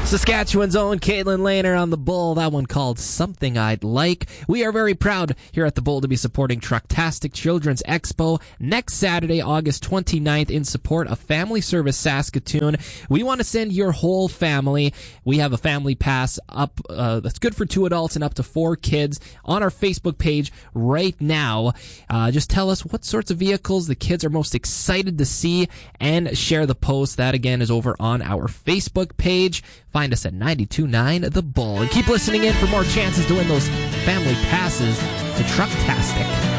Saskatchewan's own Caitlin Lehner on the Bull. That one called Something I'd Like. We are very proud here at the Bull to be supporting Trucktastic Children's Expo next Saturday, August 29th, in support of Family Service Saskatoon. We want to send your whole family. We have a family pass up that's good for 2 adults and up to 4 kids on our Facebook page right now. Just tell us what sorts of vehicles the kids are most excited to see and share the post. That again is over on our Facebook page. Find us at 92.9 The Bull. And keep listening in for more chances to win those family passes to Trucktastic.